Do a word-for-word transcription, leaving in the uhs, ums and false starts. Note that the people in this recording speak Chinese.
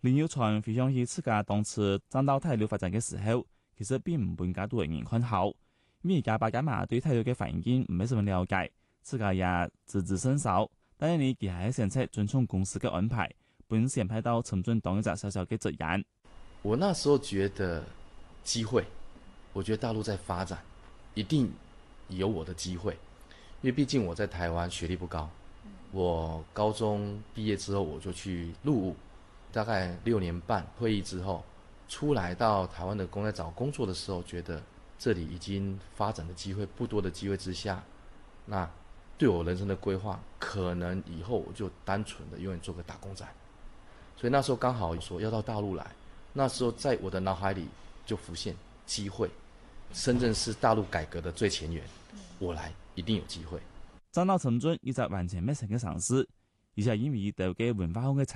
林有傳回想起自家當初站到體育發展嘅時候，其實並唔半加多人看好，因為而家爸家嘛對體育嘅環境唔係十分了解，自家也知之甚少。但係你佢係選擇遵從公司嘅安排，本先派到陳俊當一隻小小嘅職員。 我那時候覺得機會，我覺得大陸在發展，一定有我的機會，因為畢竟我在台灣學歷不高，我高中畢業之後我就去陸務，大概六年半退役之後，出來到台灣的公司找工作的時候，覺得這裡已經發展的機會不多的機會之下，那對我人生的規劃，可能以後我就單純的永遠做個打工仔，所以那時候剛好說要到大陸來。那時候在我的腦海裡就浮現機會，深圳是大陸改革的最前沿，我來一定有機會。 站到陳俊，一直完全陌生嘅城市，而且因為對嘅文化好嘅。